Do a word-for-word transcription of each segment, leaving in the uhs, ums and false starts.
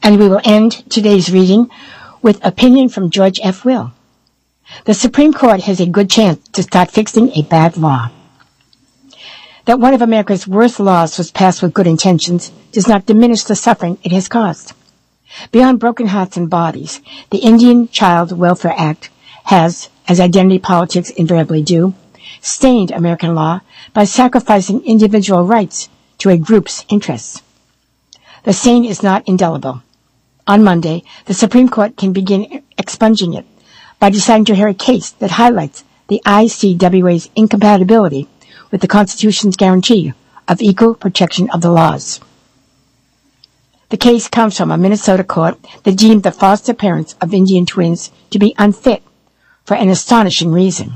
And we will end today's reading with opinion from George F. Will. The Supreme Court has a good chance to start fixing a bad law. That one of America's worst laws was passed with good intentions does not diminish the suffering it has caused. Beyond broken hearts and bodies, the Indian Child Welfare Act has, as identity politics invariably do, stained American law by sacrificing individual rights to a group's interests. The stain is not indelible. On Monday, the Supreme Court can begin expunging it by deciding to hear a case that highlights the I C W A's incompatibility with the Constitution's guarantee of equal protection of the laws. The case comes from a Minnesota court that deemed the foster parents of Indian twins to be unfit for an astonishing reason.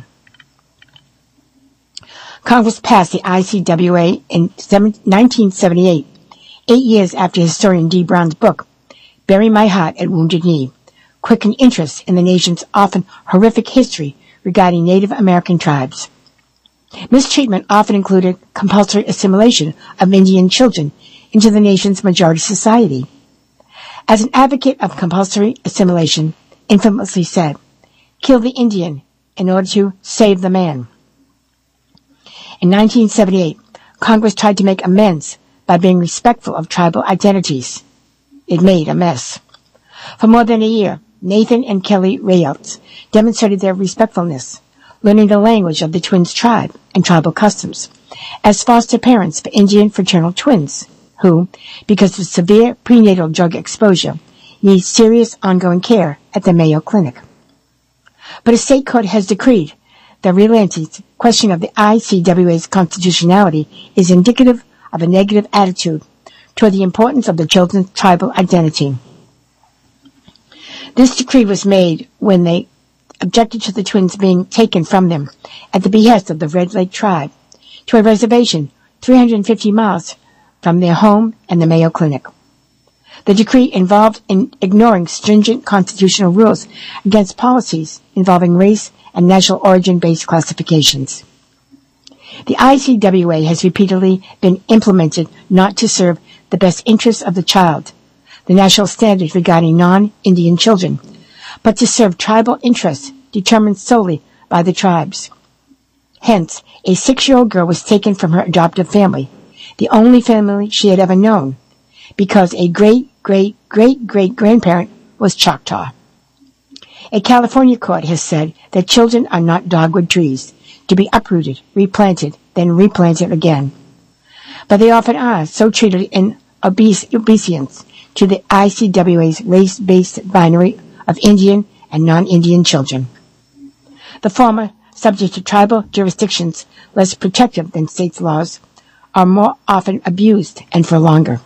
Congress passed the I C W A in nineteen seventy-eight, eight years after historian Dee Brown's book, Bury My Heart at Wounded Knee, quickened interest in the nation's often horrific history regarding Native American tribes. Mistreatment often included compulsory assimilation of Indian children into the nation's majority society. As an advocate of compulsory assimilation infamously said, "Kill the Indian in order to save the man." In nineteen seventy-eight, Congress tried to make amends by being respectful of tribal identities. It made a mess. For more than a year, Nathan and Kelly Rayouts demonstrated their respectfulness, learning the language of the twins' tribe and tribal customs, as foster parents for Indian fraternal twins, who, because of severe prenatal drug exposure, need serious ongoing care at the Mayo Clinic. But a state court has decreed that Relante's questioning of the I C W A's constitutionality is indicative of a negative attitude toward the importance of the children's tribal identity. This decree was made when they objected to the twins being taken from them at the behest of the Red Lake tribe to a reservation three hundred fifty miles from their home and the Mayo Clinic. The decree involved in ignoring stringent constitutional rules against policies involving race and national origin-based classifications. The I C W A has repeatedly been implemented not to serve the best interests of the child, the national standard regarding non-Indian children, but to serve tribal interests determined solely by the tribes. Hence, a six-year-old girl was taken from her adoptive family, the only family she had ever known, because a great-great-great-great-grandparent was Choctaw. A California court has said that children are not dogwood trees, to be uprooted, replanted, then replanted again. But they often are so treated in obese obeisance to the I C W A's race-based binary of Indian and non-Indian children. The former, subject to tribal jurisdictions less protective than states' laws, are more often abused and for longer.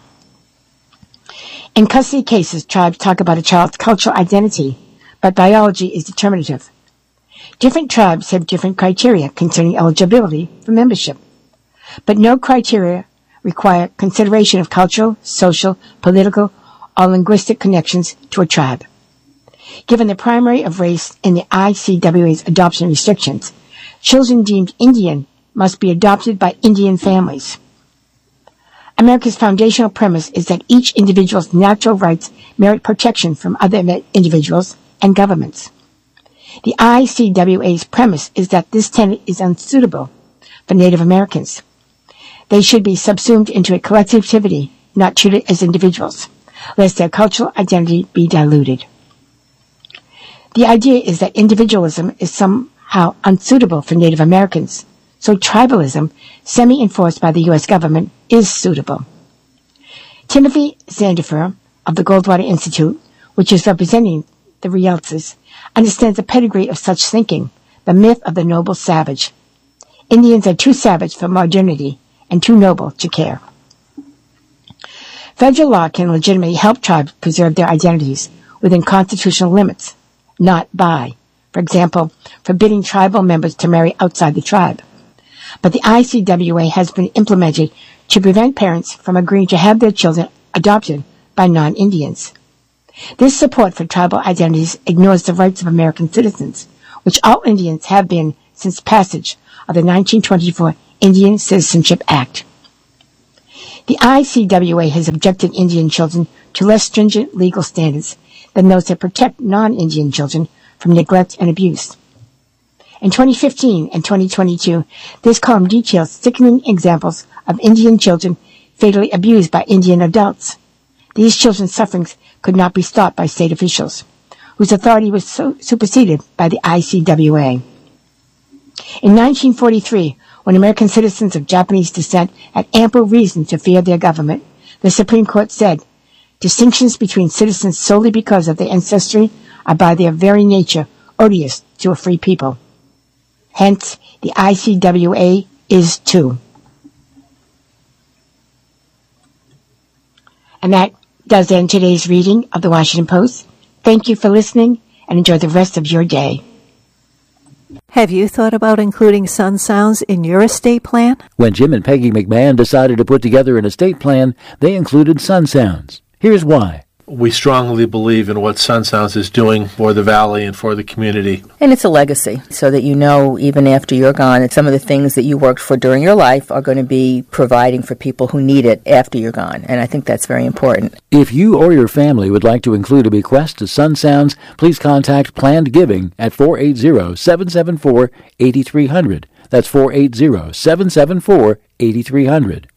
In custody cases, tribes talk about a child's cultural identity, but biology is determinative. Different tribes have different criteria concerning eligibility for membership, but no criteria require consideration of cultural, social, political, or linguistic connections to a tribe. Given the primary of race in the I C W A's adoption restrictions, children deemed Indian must be adopted by Indian families. America's foundational premise is that each individual's natural rights merit protection from other individuals and governments. The I C W A's premise is that this tenet is unsuitable for Native Americans. They should be subsumed into a collectivity, not treated as individuals, lest their cultural identity be diluted. The idea is that individualism is somehow unsuitable for Native Americans, so tribalism, semi-enforced by the U S government, is suitable. Timothy Zandifer of the Goldwater Institute, which is representing the Rieltses, understands the pedigree of such thinking, the myth of the noble savage. Indians are too savage for modernity and too noble to care. Federal law can legitimately help tribes preserve their identities within constitutional limits, not by, for example, forbidding tribal members to marry outside the tribe. But the I C W A has been implemented to prevent parents from agreeing to have their children adopted by non-Indians. This support for tribal identities ignores the rights of American citizens, which all Indians have been since passage of the nineteen twenty-four Indian Citizenship Act. The I C W A has objected Indian children to less stringent legal standards than those that protect non-Indian children from neglect and abuse. In twenty fifteen and twenty twenty-two, this column details sickening examples of Indian children fatally abused by Indian adults. These children's sufferings could not be stopped by state officials, whose authority was so superseded by the I C W A. In nineteen forty-three, when American citizens of Japanese descent had ample reason to fear their government, the Supreme Court said, distinctions between citizens solely because of their ancestry are by their very nature odious to a free people. Hence, the I C W A is too. And that does end today's reading of the Washington Post. Thank you for listening and enjoy the rest of your day. Have you thought about including sun sounds in your estate plan? When Jim and Peggy McMahon decided to put together an estate plan, they included sun sounds. Here's why. We strongly believe in what Sun Sounds is doing for the Valley and for the community. And it's a legacy, so that you know, even after you're gone, that some of the things that you worked for during your life are going to be providing for people who need it after you're gone. And I think that's very important. If you or your family would like to include a bequest to Sun Sounds, please contact Planned Giving at four eight zero, seven seven four, eight three zero zero. That's four eight zero, seven seven four, eight three zero zero.